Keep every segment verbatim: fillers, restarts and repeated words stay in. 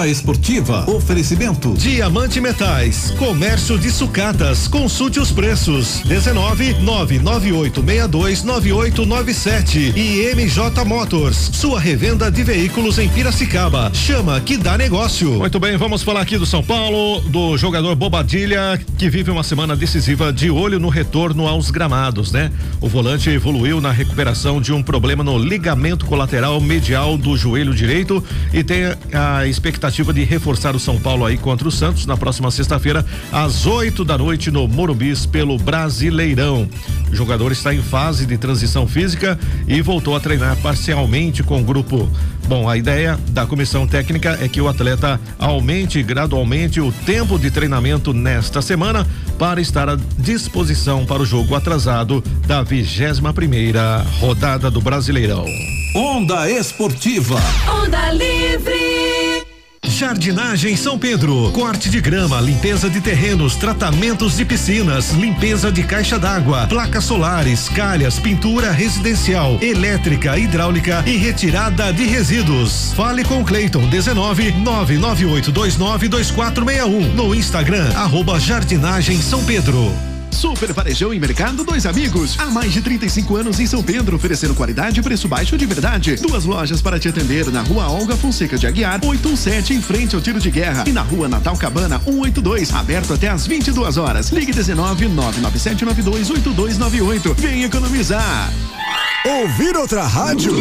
Onda Esportiva, oferecimento Diamante Metais, comércio de sucatas, consulte os preços, dezenove, nove nove oito seis dois, nove oito nove sete e M J Motors, sua revenda de veículos em Piracicaba, chama que dá negócio. Muito bem, vamos falar aqui do São Paulo, do jogador Bobadilla, que vive uma semana decisiva de olho no retorno aos gramados, né? O volante evoluiu na recuperação de um problema no ligamento colateral medial do joelho direito e tem a expectativa de reforçar o São Paulo aí contra o Santos na próxima sexta-feira, às oito da noite no Morumbi pelo Brasileirão. O jogador está em fase de transição física e voltou a treinar parcialmente com o grupo. Bom, a ideia da comissão técnica é que o atleta aumente gradualmente o tempo de treinamento nesta semana para estar à disposição para o jogo atrasado da vigésima primeira rodada do Brasileirão. Onda Esportiva. Onda Livre. Jardinagem São Pedro, corte de grama, limpeza de terrenos, tratamentos de piscinas, limpeza de caixa d'água, placas solares, calhas, pintura residencial, elétrica, hidráulica e retirada de resíduos. Fale com Cleiton, dezenove, nove nove oito dois nove dois quatro seis um, no Instagram, arroba Jardinagem São Pedro. Super Varejão e Mercado Dois Amigos. Há mais de trinta e cinco anos em São Pedro, oferecendo qualidade e preço baixo de verdade. Duas lojas para te atender na Rua Olga Fonseca de Aguiar, oitocentos e dezessete, em frente ao Tiro de Guerra, e na Rua Natal Cabana, cento e oitenta e dois, aberto até às vinte e duas horas. Ligue dezenove, nove nove sete nove dois oito dois nove oito. Vem economizar. Ouvir outra rádio?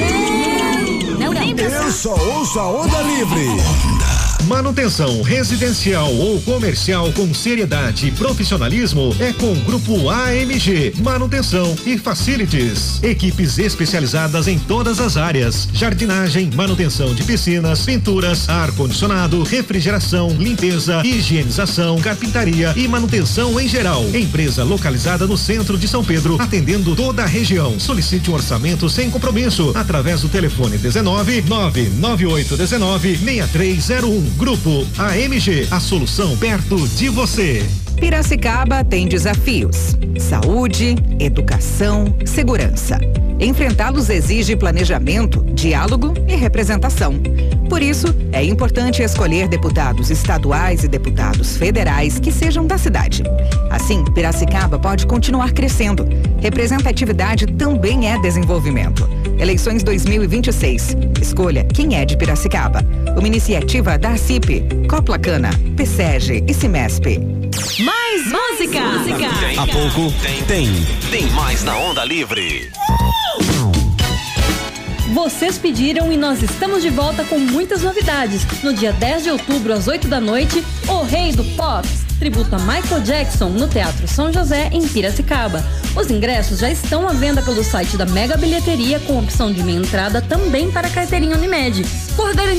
Não, não. Eu só ouço a Onda Livre. Manutenção residencial ou comercial com seriedade e profissionalismo é com o Grupo A M G, Manutenção e Facilities. Equipes especializadas em todas as áreas: jardinagem, manutenção de piscinas, pinturas, ar-condicionado, refrigeração, limpeza, higienização, carpintaria e manutenção em geral. Empresa localizada no centro de São Pedro, atendendo toda a região. Solicite um orçamento sem compromisso através do telefone dezenove, nove nove oito dezenove, seis três zero um. Grupo A M G, a solução perto de você. Piracicaba tem desafios: saúde, educação, segurança. Enfrentá-los exige planejamento, diálogo e representação. Por isso, é importante escolher deputados estaduais e deputados federais que sejam da cidade. Assim, Piracicaba pode continuar crescendo. Representatividade também é desenvolvimento. Eleições dois mil e vinte e seis. Escolha quem é de Piracicaba. Uma iniciativa da ACIP, Coplacana, P S E G e Cimesp. Mais música. música. Tem, Há pouco tem, tem, tem mais na Onda Livre. Vocês pediram e nós estamos de volta com muitas novidades. No dia dez de outubro, às oito da noite, O Rei do Pop, tributo a Michael Jackson, no Teatro São José, em Piracicaba. Os ingressos já estão à venda pelo site da Mega Bilheteria, com opção de meia entrada também para carteirinha Unimed. Por garantir